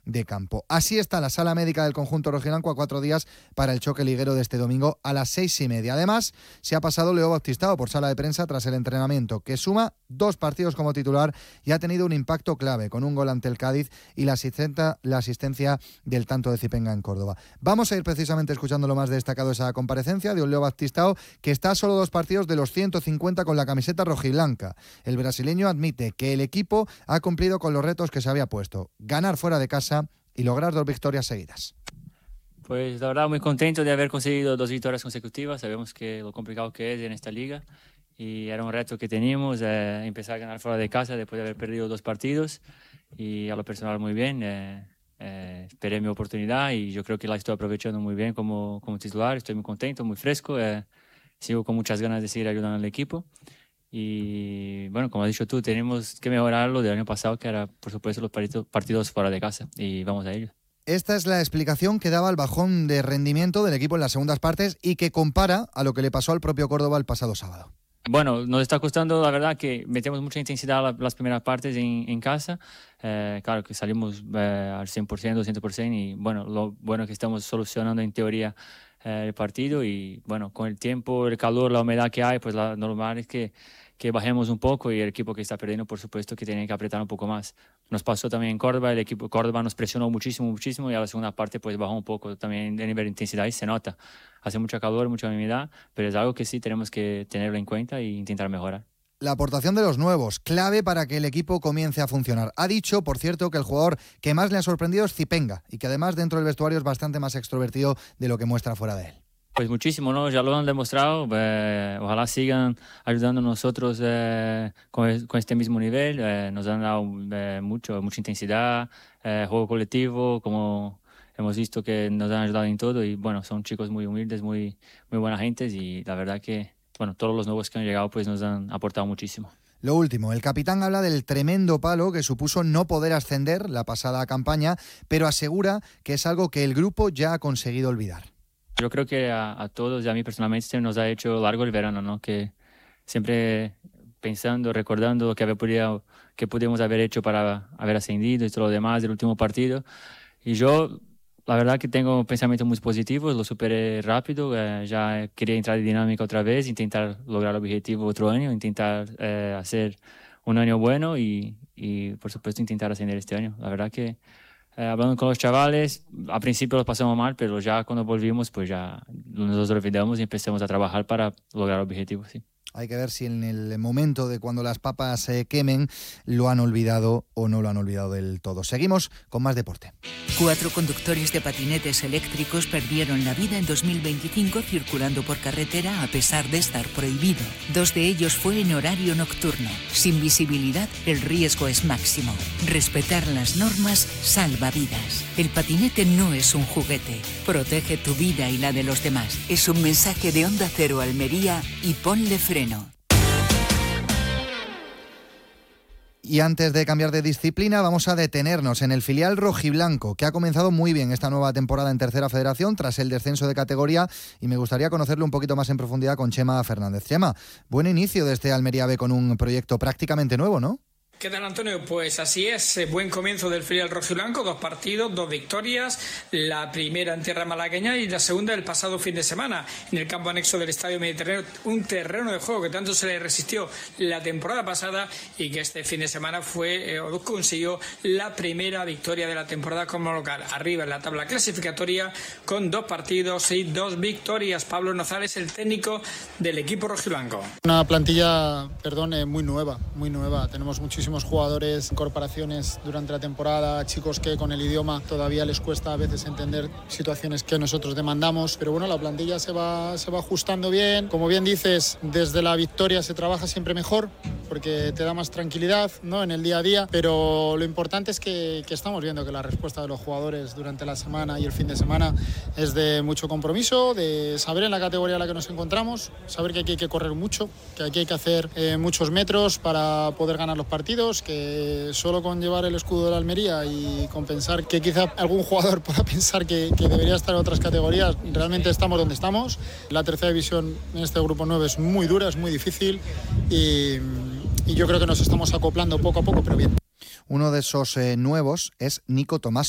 de campo. Así está la sala médica del conjunto rojiblanco a 4 días para el choque liguero de este domingo a las 6:30. Además, se ha pasado Leo Baptistao por sala de prensa tras el entrenamiento, que suma 2 partidos como titular y ha tenido un impacto clave con un gol ante el Cádiz y la asistencia del tanto de Zipenga en Córdoba. Vamos a ir precisamente escuchando lo más destacado de esa comparecencia de un Leo Baptistao que está a solo 2 partidos de los 150 con la camiseta rojiblanca. El brasileño admite que el equipo ha cumplido con los retos que se había puesto: ganar fuera de casa y lograr 2 victorias seguidas. Pues la verdad muy contento de haber conseguido 2 victorias consecutivas. Sabemos que lo complicado que es en esta liga y era un reto que teníamos, empezar a ganar fuera de casa después de haber perdido 2 partidos, y a lo personal muy bien. Esperé mi oportunidad y yo creo que la estoy aprovechando muy bien como titular. Estoy muy contento, muy fresco, sigo con muchas ganas de seguir ayudando al equipo. Y bueno, como has dicho tú, tenemos que mejorarlo del año pasado, que era por supuesto los partidos fuera de casa, y vamos a ello. Esta es la explicación que daba el bajón de rendimiento del equipo en las segundas partes y que compara a lo que le pasó al propio Córdoba el pasado sábado. Bueno, nos está costando, la verdad, que metemos mucha intensidad las primeras partes en casa. Claro que salimos al 100%, 200%, y bueno, lo bueno es que estamos solucionando en teoría el partido, y bueno, con el tiempo, el calor, la humedad que hay, pues lo normal es que bajemos un poco, y el equipo que está perdiendo, por supuesto, que tiene que apretar un poco más. Nos pasó también en Córdoba, el equipo de Córdoba nos presionó muchísimo, y a la segunda parte pues bajó un poco también de nivel de intensidad, y se nota. Hace mucha calor, mucha humedad, pero es algo que sí tenemos que tenerlo en cuenta e intentar mejorar. La aportación de los nuevos, clave para que el equipo comience a funcionar. Ha dicho, por cierto, que el jugador que más le ha sorprendido es Zipenga, y que además dentro del vestuario es bastante más extrovertido de lo que muestra fuera de él. Pues muchísimo, ¿no? Ya lo han demostrado. Ojalá sigan ayudando a nosotros con este mismo nivel. Nos han dado mucha intensidad, juego colectivo, como hemos visto que nos han ayudado en todo. Y bueno, son chicos muy humildes, muy buena gente, y la verdad que bueno, todos los nuevos que han llegado pues nos han aportado muchísimo. Lo último, el capitán habla del tremendo palo que supuso no poder ascender la pasada campaña, pero asegura que es algo que el grupo ya ha conseguido olvidar. Yo creo que a todos y a mí personalmente nos ha hecho largo el verano, ¿no? Que siempre pensando, recordando lo que pudimos haber hecho para haber ascendido y todo lo demás del último partido. Y yo, la verdad que tengo pensamientos muy positivos, lo superé rápido, ya quería entrar en dinámica otra vez, intentar lograr el objetivo otro año, intentar hacer un año bueno y por supuesto intentar ascender este año. La verdad que hablando con los chavales, al principio lo pasamos mal, pero ya cuando volvimos, pues ya nos olvidamos y empezamos a trabajar para lograr el objetivo, sí. Hay que ver si en el momento de cuando las papas se quemen lo han olvidado o no lo han olvidado del todo. Seguimos con más deporte. 4 conductores de patinetes eléctricos perdieron la vida en 2025 circulando por carretera a pesar de estar prohibido. 2 de ellos fue en horario nocturno. Sin visibilidad, el riesgo es máximo. Respetar las normas salva vidas. El patinete no es un juguete. Protege tu vida y la de los demás. Es un mensaje de Onda Cero Almería y Ponle Freno. Y antes de cambiar de disciplina, vamos a detenernos en el filial rojiblanco, que ha comenzado muy bien esta nueva temporada en Tercera Federación tras el descenso de categoría, y me gustaría conocerlo un poquito más en profundidad con Chema Fernández. Chema, buen inicio de este Almería B con un proyecto prácticamente nuevo, ¿no? ¿Qué tal, Antonio? Pues así es, buen comienzo del filial rojiblanco, 2 partidos, 2 victorias, la primera en tierra malagueña y la segunda el pasado fin de semana en el campo anexo del Estadio Mediterráneo, un terreno de juego que tanto se le resistió la temporada pasada y que este fin de semana consiguió la primera victoria de la temporada como local, arriba en la tabla clasificatoria con 2 partidos y 2 victorias. Pablo Nozales, el técnico del equipo rojiblanco. Una plantilla, muy nueva, tenemos muchísimos jugadores, incorporaciones durante la temporada, chicos que con el idioma todavía les cuesta a veces entender situaciones que nosotros demandamos, pero bueno, la plantilla se va ajustando bien. Como bien dices, desde la victoria se trabaja siempre mejor porque te da más tranquilidad, ¿no?, en el día a día, pero lo importante es que estamos viendo que la respuesta de los jugadores durante la semana y el fin de semana es de mucho compromiso, de saber en la categoría en la que nos encontramos, saber que aquí hay que correr mucho, que aquí hay que hacer muchos metros para poder ganar los partidos, que solo con llevar el escudo de la Almería y con pensar que quizá algún jugador pueda pensar que debería estar en otras categorías, realmente estamos donde estamos. La tercera división en este grupo 9 es muy dura, es muy difícil y yo creo que nos estamos acoplando poco a poco, pero bien. Uno de esos nuevos es Nico Tomás.